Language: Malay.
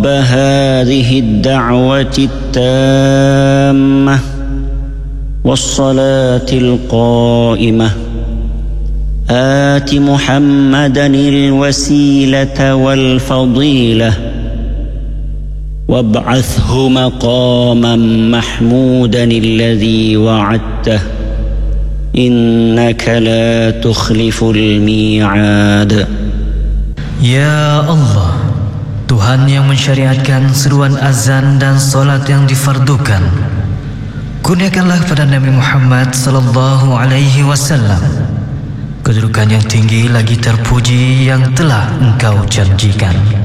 هذه الدعوة التامة والصلاة القائمة آت محمدا الوسيلة والفضيلة وابعثه مقاما محمودا الذي وعدته إنك لا تخلف الميعاد. Ya Allah, Tuhan yang mensyariatkan seruan azan dan solat yang difardukan, kurniakanlah pada Nabi Muhammad sallallahu alaihi wasallam kedudukan yang tinggi lagi terpuji yang telah Engkau janjikan.